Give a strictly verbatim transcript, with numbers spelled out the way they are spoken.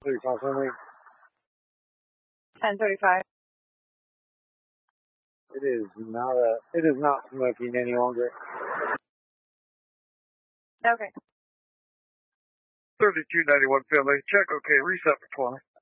thirty-five friendly. ten thirty-five. It is not a, it is not smoking any longer. Okay. thirty-two ninety-one family, check okay, reset for twenty.